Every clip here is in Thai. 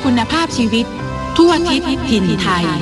คุณภาพชีวิตทั่วทิศถิ่นไทย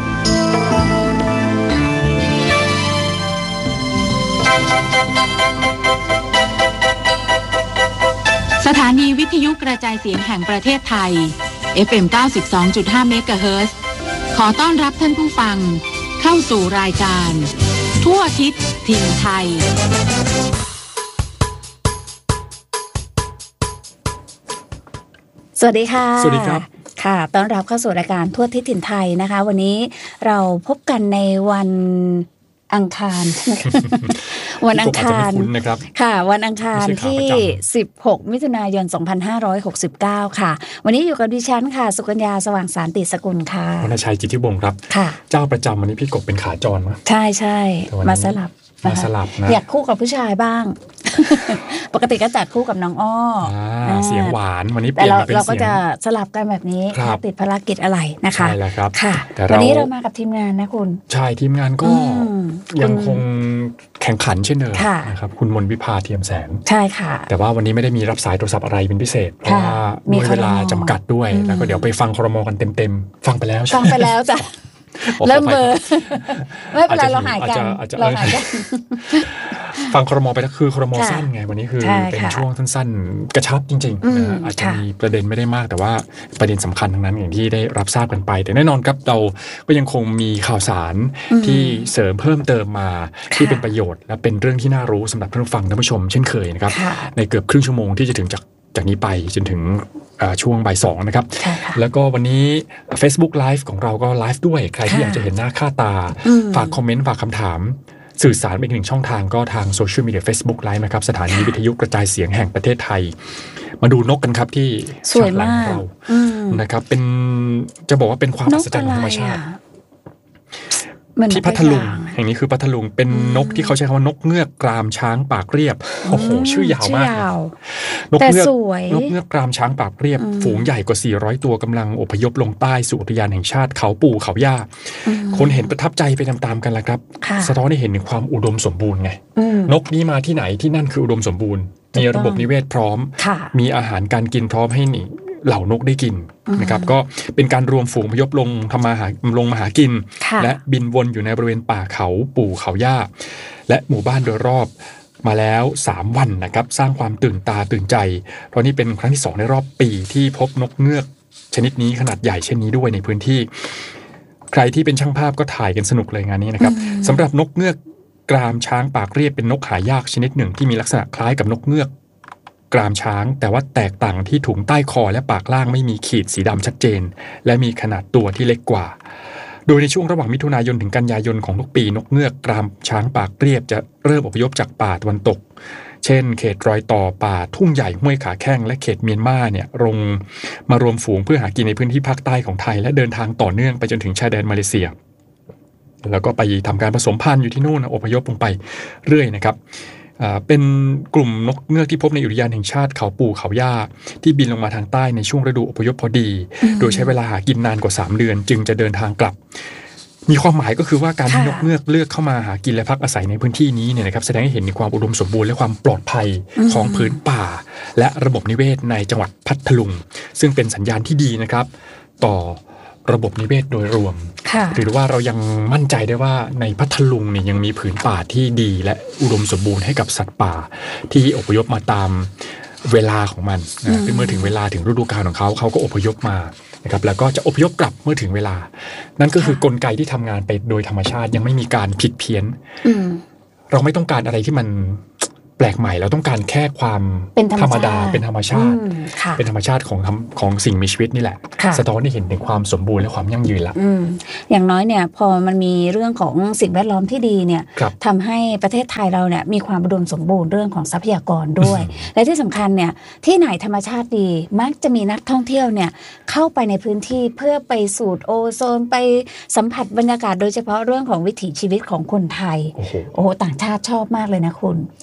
สถานีวิทยุกระจายเสียงแห่งประเทศไทย FM 92.5 เมกะเฮิรตซ์ ขอต้อนรับท่านผู้ฟังเข้าสู่รายการทั่วทิศถิ่นไทยสวัสดีค่ะสวัสดีครับค่ะต้อนรับเข้าสู่รายการทั่วทิศถิ่นไทยนะคะวันนี้เราพบกันในวันอังคารวันอังคารค่ะวันอังคารที่16มิถุนายน2569ค่ะวันนี้อยู่กับดิฉันค่ะสุกัญญาสว่างสารติสกุลค่ะวรรณชัยจิตทิวงศ์ครับค่ะเจ้าประจำวันนี้พี่กบเป็นขาจรมั้ยใช่ๆมาสลับนะอยากคู่กับผู้ชายบ้างปกติก็จัดคู่กับน้องอ้อเสียงหวานวันนี้เปลี่ยนมาเป็นเสียงเราก็จะสลับกันแบบนี้ติดภารกิจอะไรนะคะใช่แล้วครับค่ะวันนี้เรามากับทีมงานนะคุณใช่ทีมงานก็ยังคงแข่งขันเช่นเดิมนะครับคุณมนวิภาเทียมแสงใช่ค่ะแต่ว่าวันนี้ไม่ได้มีรับสายโทรศัพท์อะไรเป็นพิเศษเพราะว่ามีเวลาจำกัดด้วยแล้วก็เดี๋ยวไปฟังครม.กันเต็มๆฟังไปแล้วจ้ะเริ่มเบอร์ไม่เป็นไรเราหายกันฟังครม.ไปแล้วคือครม.สั้นไงวันนี้คือเป็นช่วงสั้นๆกระชับจริงๆนะอาจจะมีประเด็นไม่ได้มากแต่ว่าประเด็นสำคัญทั้งนั้นอย่างที่ได้รับทราบกันไปแต่แน่นอนครับเราก็ยังคงมีข่าวสารที่เสริมเพิ่มเติมมาที่เป็นประโยชน์และเป็นเรื่องที่น่ารู้สำหรับท่านผู้ฟังท่านผู้ชมเช่นเคยนะครับในเกือบครึ่งชั่วโมงที่จะถึงจากนี้ไปจนถึงช่วงบ่าย 2นะครับแล้วก็วันนี้ Facebook Live ของเราก็ไลฟ์ด้วยใครที่อยากจะเห็นหน้าค่าตาฝากคอมเมนต์ฝากคำถามสื่อสารเป็นหนึ่งช่องทางก็ทางโซเชียลมีเดีย Facebook Live นะครับสถานีวิทยุกระจายเสียงแห่งประเทศไทยมาดูนกกันครับที่สวยมากนะครับเป็นจะบอกว่าเป็นความอัศจรรย์ของธรรมชาติที่พัทลุงแห่งนี้คือพัทลุงเป็นนกที่เขาใช้คำว่านกเงือกกรามช้างปากเรียบโอ้โหชื่อยาวมากนกเงือกกรามช้างปากเรียบฝูงใหญ่กว่า400ตัวกำลังอพยพลงใต้สู่อุทยานแห่งชาติเขาปู่เขาย่าคนเห็นประทับใจไปตามๆกันแหละครับสะท้อนให้เห็นถึงความอุดมสมบูรณ์ไงนกนี้มาที่ไหนที่นั่นคืออุดมสมบูรณ์มีระบบนิเวศพร้อมมีอาหารการกินพร้อมให้เหล่านกได้กินนะครับก็เป็นการรวมฝูงพยพลงมาหากินและบินวนอยู่ในบริเวณป่าเขาปู่เขาย่าและหมู่บ้านโดยรอบมาแล้ว3วันนะครับสร้างความตื่นตาตื่นใจเพราะนี่เป็นครั้งที่2ในรอบปีที่พบนกเงือกชนิดนี้ขนาดใหญ่เช่นนี้ด้วยในพื้นที่ใครที่เป็นช่างภาพก็ถ่ายกันสนุกเลยงานนี้นะครับสำหรับนกเงือกกรามช้างปากเรียบเป็นนกหายากชนิดหนึ่งที่มีลักษณะคล้ายกับนกเงือกกรามช้างแต่ว่าแตกต่างที่ถุงใต้คอและปากล่างไม่มีขีดสีดำชัดเจนและมีขนาดตัวที่เล็กกว่าโดยในช่วงระหว่างมิถุนายนถึงกันยายนของทุกปีนกเงือกกรามช้างปากเรียบจะเริ่มอพยพจากป่าตะวันตกเช่นเขตรอยต่อป่าทุ่งใหญ่ห้วยขาแข้งและเขตเมียนมาเนี่ยมารวมฝูงเพื่อหากินในพื้นที่ภาคใต้ของไทยและเดินทางต่อเนื่องไปจนถึงชายแดนมาเลเซียแล้วก็ไปทำการผสมพันธุ์อยู่ที่นู่นอพยพลงไปเรื่อยนะครับเป็นกลุ่มนกเงือกที่พบในอุทยานแห่งชาติเขาปู่เขาย่าที่บินลงมาทางใต้ในช่วงฤดูอพยพพอดีโดยใช้เวลาหากินนานกว่า3เดือนจึงจะเดินทางกลับมีความหมายก็คือว่าการที่นกเงือกเลือกเข้ามาหากินและพักอาศัยในพื้นที่นี้เนี่ยนะครับแสดงให้เห็นในความอุดมสมบูรณ์และความปลอดภัยของพื้นป่าและระบบนิเวศในจังหวัดพัทลุงซึ่งเป็นสัญญาณที่ดีนะครับต่อระบบนิเวศโดยรวมหรือว่าเรายังมั่นใจได้ว่าในพัทลุงเนี่ยยังมีผืนป่าที่ดีและอุดมสมบูรณ์ให้กับสัตว์ป่าที่อพยพมาตามเวลาของมันนะเมื่อถึงเวลาถึงฤดูกาลของเขาก็อพยพมานะครับแล้วก็จะอพยพกลับเมื่อถึงเวลานั่นก็คือกลไกที่ทำงานไปโดยธรรมชาติยังไม่มีการผิดเพี้ยนเราไม่ต้องการอะไรที่มันแปลกใหม่เราต้องการแค่ความธรรมดาเป็นธรรมชาติเป็นธรรมชาติของสิ่งมีชีวิตนี่แหละสะท้อนให้เห็นถึงความสมบูรณ์และความยั่งยืนละอย่างน้อยเนี่ยพอมันมีเรื่องของสิ่งแวดล้อมที่ดีเนี่ยทำให้ประเทศไทยเราเนี่ยมีความอุดมสมบูรณ์เรื่องของทรัพยากรด้วยและที่สำคัญเนี่ยที่ไหนธรรมชาติดีมักจะมีนักท่องเที่ยวเนี่ยเข้าไปในพื้นที่เพื่อไปสูดโอโซนไปสัมผัสบรรยากาศโดยเฉพาะเรื่องของวิถีชีวิตของคนไทยโอ้โหต่างชาติชอบมากเลยนะคุณ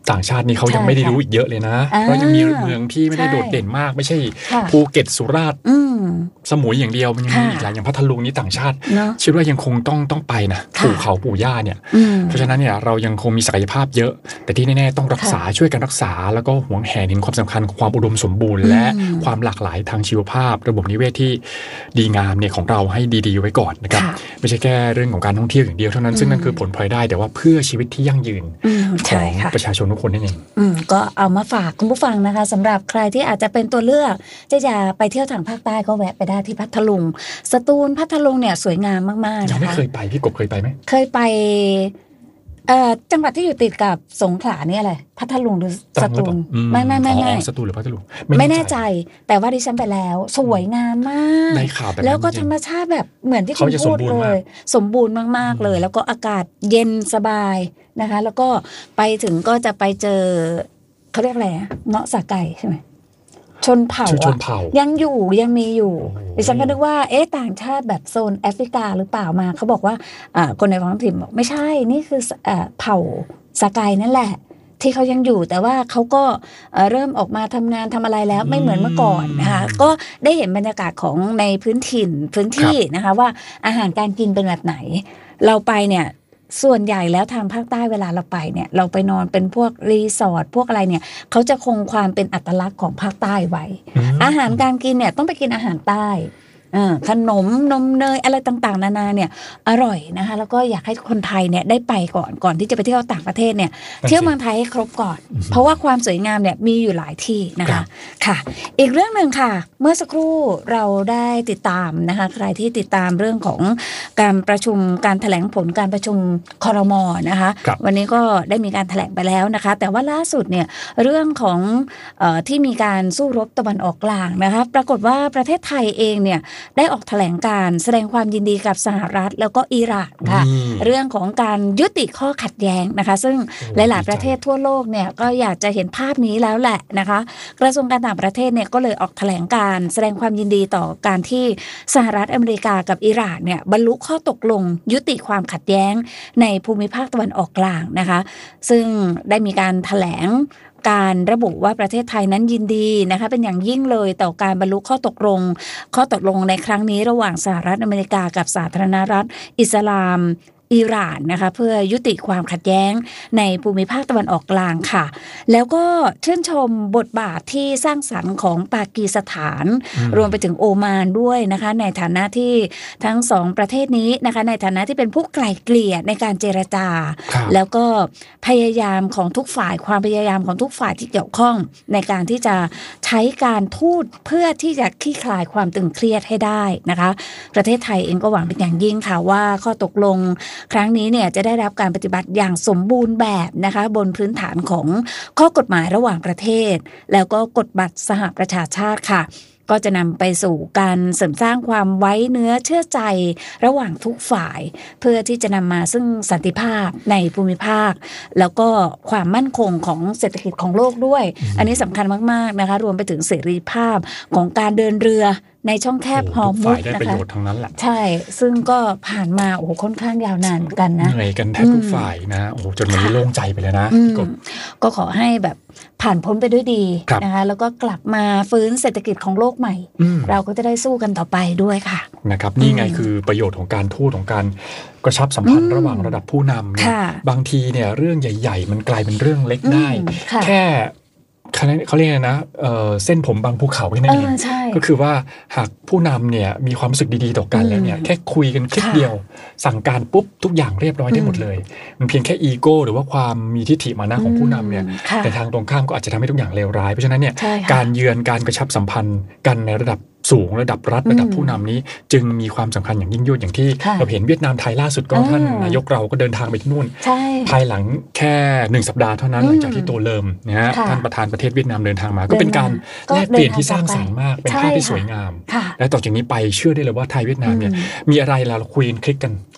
ต่างชาตินี่เขายังไม่ได้รู้อีกเยอะเลยนะเพราะยังมีเมืองที่ไม่ได้โดดเด่นมากไม่ใช่ภูเก็ตสุราษฎร์สมุยอย่างเดียวมันยังมีอีกหลายอย่างพัทลุงนี่ต่างชาติคิดว่ายังคงต้องไปนะปู่เขาปู่ย่าเนี่ยเพราะฉะนั้นเนี่ยเรายังคงมีศักยภาพเยอะแต่ที่แน่ๆต้องรักษาช่วยกันรักษาแล้วก็หวงแหนเห็นความสำคัญของความอุดมสมบูรณ์และความหลากหลายทางชีวภาพระบบนิเวศที่ดีงามเนี่ยของเราให้ดีๆไว้ก่อนนะครับไม่ใช่แค่เรื่องของการท่องเที่ยวอย่างเดียวเท่านั้นซึ่งนั่นคือผลพลอยได้แต่ว่าเพื่อชีวิตที่ยั่งยืนของประชาชนทุกคนนั่นเองก็เอามาฝากคุณผู้ฟังนะคะสำหรับใครที่อาจจะเป็นตัวเลือกที่จะไปเที่ยวทางภาคใต้ก็แวะไปได้ที่พัทลุงสตูลพัทลุงเนี่ยสวยงามมากๆนะคะยังไม่เคยไปพี่กบเคยไปไหมเคยไปจังหวัดที่อยู่ติดกับสงขลานี่อะไรพัทลุงหรือสตูลไม่สตูลหรือพัทลุงไม่แน่ใจแต่ว่าดิฉันไปแล้วสวยงามมากแล้วก็ธรรมชาติแบบเหมือนที่คุณพูดเลยสมบูรณ์มากๆเลยแล้วก็อากาศเย็นสบายนะคะแล้วก็ไปถึงก็จะไปเจอเขาเรียกอะไรเงาะสาไก่ใช่ไหมชนเผ่ายังมีอยู่ดิฉันก็นึกว่าต่างชาติแบบโซนแอฟริกาหรือเปล่ามาเขาบอกว่าคนในท้องถิ่นบอกไม่ใช่นี่คือเผ่าสาไก่นั่นแหละที่เขายังอยู่แต่ว่าเขาก็เริ่มออกมาทำงานทำอะไรแล้วไม่เหมือนเมื่อก่อนนะคะก็ได้เห็นบรรยากาศของในพื้นที่นะคะว่าอาหารการกินเป็นแบบไหนเราไปเนี่ยส่วนใหญ่แล้วทางภาคใต้เวลาเราไปเนี่ยเราไปนอนเป็นพวกรีสอร์ทพวกอะไรเนี่ยเขาจะคงความเป็นอัตลักษณ์ของภาคใต้ไว้อาหารการกินเนี่ยต้องไปกินอาหารใต้ขนมนมเนยอะไรต่างๆนานาเนี่ยอร่อยนะคะแล้วก็อยากให้คนไทยเนี่ยได้ไปก่อนที่จะไปเที่ยวต่างประเทศเนี่ยเที่ยวเมืองไทยให้ครบก่อนเพราะว่าความสวยงามเนี่ยมีอยู่หลายที่นะคะค่ะอีกเรื่องนึงค่ะเมื่อสักครู่เราได้ติดตามนะคะใครที่ติดตามเรื่องของการประชุมการแถลงผลการประชุมครม.นะคะวันนี้ก็ได้มีการแถลงไปแล้วนะคะแต่ว่าล่าสุดเนี่ยเรื่องของที่มีการสู้รบตะวันออกกลางนะคะปรากฏว่าประเทศไทยเองเนี่ยได้ออกแถลงการแสดงความยินดีกับสหรัฐแล้วก็อิหร่านค่ะเรื่องของการยุติข้อขัดแย้งนะคะซึ่งหลายๆประเทศทั่วโลกเนี่ยก็อยากจะเห็นภาพนี้แล้วแหละนะคะกระทรวงการต่างประเทศเนี่ยก็เลยออกแถลงการแสดงความยินดีต่อการที่สหรัฐอเมริกากับอิหร่านเนี่ยบรรลุข้อตกลงยุติความขัดแย้งในภูมิภาคตะวันออกกลางนะคะซึ่งได้มีการแถลงการระบุว่าประเทศไทยนั้นยินดีนะคะเป็นอย่างยิ่งเลยต่อการบรรลุข้อตกลงในครั้งนี้ระหว่างสหรัฐอเมริกากับสาธารณรัฐอิสลามอิหร่านนะคะเพื่อยุติความขัดแย้งในภูมิภาคตะวันออกกลางค่ะแล้วก็ชื่นชมบทบาทที่สร้างสรรค์ของปากีสถานรวมไปถึงโอมานด้วยนะคะในฐานะที่ทั้งสองประเทศนี้นะคะในฐานะที่เป็นผู้ไกล่เกลี่ยในการเจรจาแล้วก็พยายามของทุกฝ่ายความพยายามของทุกฝ่ายที่เกี่ยวข้องในการที่จะใช้การทูตเพื่อที่จะคลี่คลายความตึงเครียดให้ได้นะคะประเทศไทยเองก็หวังเป็นอย่างยิ่งค่ะว่าข้อตกลงครั้งนี้เนี่ยจะได้รับการปฏิบัติอย่างสมบูรณ์แบบนะคะบนพื้นฐานของข้อกฎหมายระหว่างประเทศแล้วก็กฎบัตรสหประชาชาติค่ะก็จะนำไปสู่การเสริมสร้างความไว้เนื้อเชื่อใจระหว่างทุกฝ่ายเพื่อที่จะนำมาซึ่งสันติภาพในภูมิภาคแล้วก็ความมั่นคงของเศรษฐกิจของโลกด้วยอันนี้สำคัญมากๆนะคะรวมไปถึงเสรีภาพของการเดินเรือในช่องแคบฮอร์มุซนะคะใช่ซึ่งก็ผ่านมาค่อนข้างยาวนานกันนะเหนื่อยกันแทบทุกฝ่ายนะจนวันนี้โล่งใจไปเลยนะก็ขอให้แบบผ่านพ้นไปด้วยดีนะคะแล้วก็กลับมาฟื้นเศรษฐกิจของโลกใหม่เราก็จะได้สู้กันต่อไปด้วยค่ะนะครับนี่ไงคือประโยชน์ของการทูตของการกระชับสัมพันธ์ระหว่างระดับผู้นำเนี่ยบางทีเนี่ยเรื่องใหญ่ๆมันกลายเป็นเรื่องเล็กได้แค่เขาเรียกนะเส้นผมบางภูเขาแค่นั้นเองก็คือว่าหากผู้นำเนี่ยมีความรู้สึกดีๆต่อกันแล้วเนี่ยแค่คุยกันคลิกเดียวสั่งการปุ๊บทุกอย่างเรียบร้อยได้หมดเลยมันเพียงแค่อีโก้หรือว่าความมีทิฐิมานะของผู้นำเนี่ยแต่ทางตรงข้ามก็อาจจะทำให้ทุกอย่างเลวร้ายเพราะฉะนั้นเนี่ยการเยือนการกระชับสัมพันธ์กันในระดับสูงระดับรัฐระดับผู้นำนี้จึงมีความสำคัญอย่างยิ่งยวดอย่างที่เราเห็นเวียดนามไทยล่าสุดก็ท่านนายกเราก็เดินทางไปที่นู่นภายหลังแค่1 สัปดาห์เท่านั้นหลังจากที่ตัวเริ่มนะฮะท่านประธานประเทศเวียดนามเดินทางมาก็เป็นการแลกเปลี่ยนที่สร้างสรรค์มากเป็นภาพที่สวยงามและต่อจากนี้ไปเชื่อได้เลยว่าไทยเวียดนามเนี่ยมีอะไรเราคุยกันคลิกกัน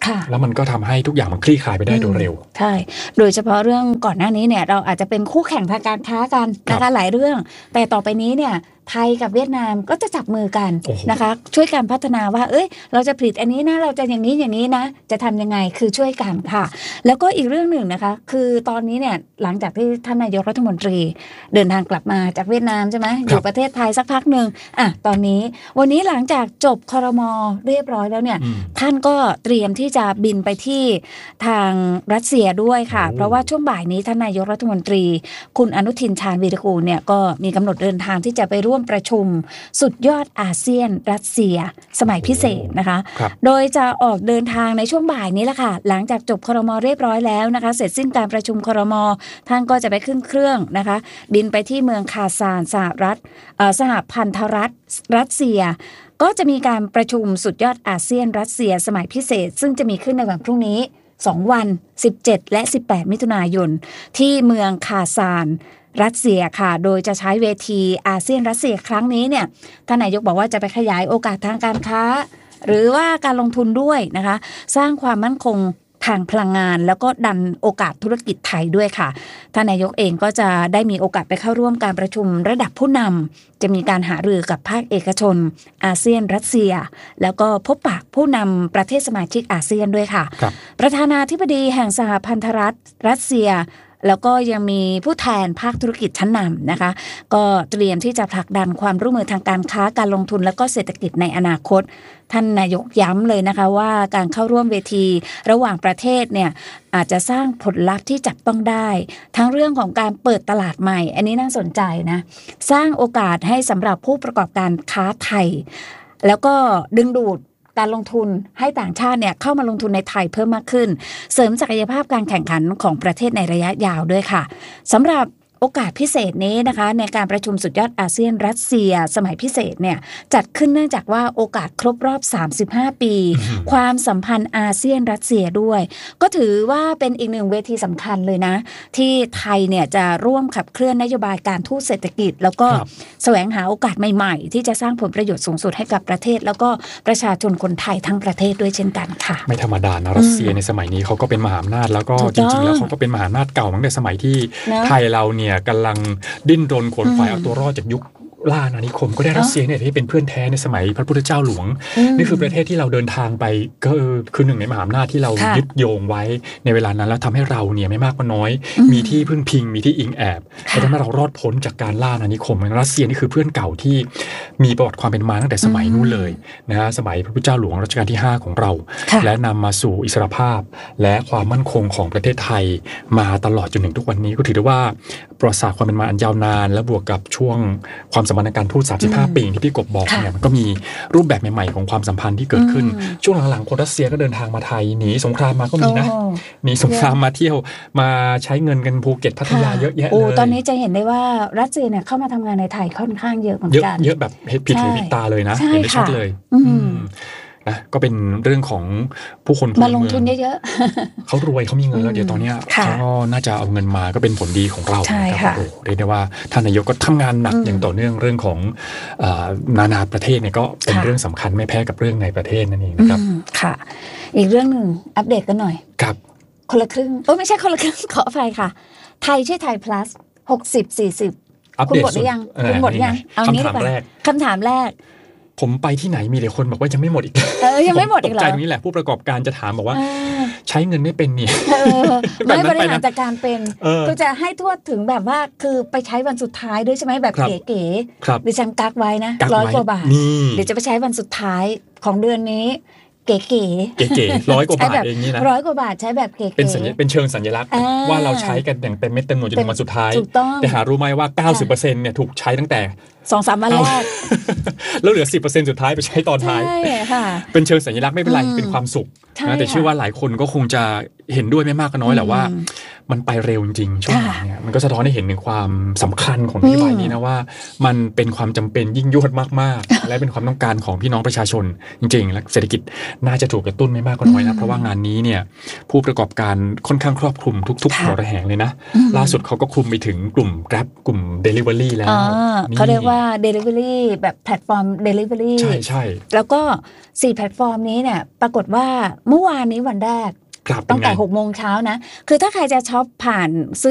แล้วมันก็ทำให้ทุกอย่างมันคลี่คลายไปได้โดยเร็วใช่โดยเฉพาะเรื่องก่อนหน้านี้เนี่ยเราอาจจะเป็นคู่แข่งทางการค้ากันนะคะหลายเรื่องแต่ต่อไปนี้เนี่ยไทยกับเวียดนามก็จะจับมือกันนะคะช่วยกันพัฒนาว่าเราจะผลิตอันนี้นะเราจะอย่างนี้นะจะทำยังไงคือช่วยกันค่ะแล้วก็อีกเรื่องหนึ่งนะคะคือตอนนี้เนี่ยหลังจากที่ท่านนายกรัฐมนตรีเดินทางกลับมาจากเวียดนามใช่ไหมอยู่ประเทศไทยสักพักหนึ่งตอนนี้วันนี้หลังจากจบครม.เรียบร้อยแล้วเนี่ยท่านก็เตรียมที่จะบินไปที่ทางรัสเซียด้วยค่ะเพราะว่าช่วงบ่ายนี้ท่านนายกรัฐมนตรีคุณอนุทินชาญวีรกูลเนี่ยก็มีกำหนดเดินทางที่จะไปร่วมประชุมสุดยอดอาเซียนรัสเซียสมัยพิเศษนะคะโดยจะออกเดินทางในช่วงบ่ายนี้แหละค่ะหลังจากจบครม.เรียบร้อยแล้วนะคะเสร็จสิ้นการประชุมครม.ท่านก็จะไปขึ้นเครื่องนะคะบินไปที่เมืองคาซานสหพันธรัฐรัสเซียก็จะมีการประชุมสุดยอดอาเซียนรัสเซียสมัยพิเศษซึ่งจะมีขึ้นในวันพรุ่งนี้2 วัน17และ18มิถุนายนที่เมืองคาซานรัสเซียค่ะโดยจะใช้เวทีอาเซียนรัสเซียครั้งนี้เนี่ยท่านนายกบอกว่าจะไปขยายโอกาสทางการค้าหรือว่าการลงทุนด้วยนะคะสร้างความมั่นคงทางพลังงานแล้วก็ดันโอกาสธุรกิจไทยด้วยค่ะท่านนายกเองก็จะได้มีโอกาสไปเข้าร่วมการประชุมระดับผู้นำจะมีการหารือกับภาคเอกชนอาเซียนรัสเซียแล้วก็พบปะผู้นำประเทศสมาชิกอาเซียนด้วยค่ะประธานาธิบดีแห่งสหพันธรัฐรัสเซียแล้วก็ยังมีผู้แทนภาคธุรกิจชั้นนำนะคะก็เตรียมที่จะผลักดันความร่วมมือทางการค้าการลงทุนและก็เศรษฐกิจในอนาคตท่านนายกย้ำเลยนะคะว่าการเข้าร่วมเวทีระหว่างประเทศเนี่ยอาจจะสร้างผลลัพธ์ที่จับต้องได้ทั้งเรื่องของการเปิดตลาดใหม่อันนี้น่าสนใจนะสร้างโอกาสให้สำหรับผู้ประกอบการค้าไทยแล้วก็ดึงดูดการลงทุนให้ต่างชาติเนี่ยเข้ามาลงทุนในไทยเพิ่มมากขึ้นเสริมศักยภาพการแข่งขันของประเทศในระยะยาวด้วยค่ะสำหรับโอกาสพิเศษนี้นะคะในการประชุมสุดยอดอาเซียนรัสเซียสมัยพิเศษเนี่ยจัดขึ้นเนื่องจากว่าโอกาสครบรอบ35 ปีความสัมพันธ์อาเซียนรัสเซียด้วยก็ถือว่าเป็นอีกหนึ่งเวทีสำคัญเลยนะที่ไทยเนี่ยจะร่วมขับเคลื่อนนโยบายการทูตเศรษฐกิจแล้วก็แสวงหาโอกาสใหม่ๆที่จะสร้างผลประโยชน์สูงสุดให้กับประเทศแล้วก็ประชาชนคนไทยทั้งประเทศด้วยเช่นกันค่ะไม่ธรรมดานะรัสเซียในสมัยนี้เขาก็เป็นมหาอำนาจแล้วก็จริงๆแล้วเขาก็เป็นมหาอำนาจเก่าตั้งแต่สมัยที่ไทยเราเนี่ยกำลังดิ้นรนขนฝ่ายเอาตัวรอดจากยุคล่าอาณานิคมก็ได้รัสเซียเนี่ยที่เป็นเพื่อนแท้ในสมัยพระพุทธเจ้าหลวงนี่คือประเทศที่เราเดินทางไปก็คือหนึ่งในมหาอำนาจที่เรายึดโยงไว้ในเวลานั้นแล้วทำให้เราเนี่ยไม่มากก็น้อยมีที่พึ่งพิงมีที่อิงแอบแต่ทำให้เรารอดพ้นจากการล่าอาณานิคมรัสเซียนี่คือเพื่อนเก่าที่มีประวัติความเป็นมาตั้งแต่สมัยนู้นเลยนะฮะสมัยพระพุทธเจ้าหลวงรัชกาลที่5ของเราและนำมาสู่อิสรภาพและความมั่นคงของประเทศไทยมาตลอดจนถึงทุกวันนี้ก็ถือได้ว่าประวัติศาสตร์ความเป็นมาอันยาวนานและบวกกับช่วงความสัมพันธ์ในการทูต35 ปีที่พี่กบบอกเนี่ยมันก็มีรูปแบบใหม่ๆของความสัมพันธ์ที่เกิดขึ้นช่วงหลังๆคนรัสเซียก็เดินทางมาไทยหนีสงครามมาก็มีนะหนีสงครามมาเที่ยวมาใช้เงินกันภูเก็ตพัทยาเยอะแยะเลยตอนนี้จะเห็นได้ว่ารัสเซียเนี่ยเข้ามาทำงานในไทยค่อนข้างเยอะเหมือนกันเยอะแบบผิดหูผิดตาเลยนะเห็นได้ชัดเลยนะก็เป็นเรื่องของผู้คนมาลงทุนเยอะๆเขารวยเขามีเงินแล้วเดี๋ยวตอนนี้เขาก็น่าจะเอาเงินมาก็เป็นผลดีของเราครับเรียกได้ว่าท่านนายกก็ทำงานหนักอย่างต่อเนื่องเรื่องของนานาประเทศเนี่ยก็เป็นเรื่องสำคัญไม่แพ้กับเรื่องในประเทศนั่นเองนะครับค่ะอีกเรื่องหนึ่งอัปเดตกันหน่อยครับคนละครึ่งไม่ใช่คนละครึ่งขออภัยค่ะไทยช่วยไทย plus 60-40คุณหมดหรือยังคุณหมดยังเอางี้ดีกว่าคำถามแรกผมไปที่ไหนมีแต่คนบอกว่ายังไม่หมดอีกยังไม่หมดอีกเหรอตกใจตรงนี้แหละผู้ประกอบการจะถามบอกว่าใช้เงินไม่เป็นนี่ไม่บริหารจัดการเป็นก็จะให้ทั่วถึงแบบว่าคือไปใช้วันสุดท้ายด้วยใช่ไหมแบบเก๋ๆดิฉันกักไว้นะ100 กว่าบาทเดี๋ยวจะไปใช้วันสุดท้ายของเดือนนี้เก๋ๆ100 กว่าบาทเองนี่นะ 100 กว่าบาทใช้แบบเก๋ๆเป็นเชิงสัญลักษณ์ว่าเราใช้กันอย่างเต็มเม็ดเต็มหน่วยจนถึงวันสุดท้ายแต่หารู้ไหมว่า 90% เนี่ยถูกใช้ตั้งแต่ 2-3 วันแรกแล้วเหลือ 10% สุดท้ายไปใช้ตอนท้ายเป็นเชิงสัญลักษณ์ไม่เป็นไรเป็นความสุขนะแต่เชื่อว่าหลายคนก็คงจะเห็นด้วยไม่มากก็น้อยแหละว่ามันไปเร็วจริงๆช่วงนี้มันก็สะท้อนให้เห็นถึงความสำคัญของนโยบายนี้นะว่ามันเป็นความจำเป็นยิ่งยวดมากๆและเป็นความต้องการของพี่น้องประชาชนจริงๆและเศรษฐกิจน่าจะถูกกระตุ้นไม่มากก็น้อยนะเพราะว่างานนี้เนี่ยผู้ประกอบการค่อนข้างครอบคลุมทุกๆหัวระแหงเลยนะล่าสุดเขาก็คลุมไปถึงกลุ่ม Grab กลุ่ม Delivery แล้วเขาเรียกว่า Delivery แบบแพลตฟอร์ม Delivery ใช่แล้วก็4แพลตฟอร์มนี้เนี่ยปรากฏว่าเมื่อวานนี้วันแรกตั้งแต่6 โมงเช้านะคือถ้าใครจะช็อปผ่าน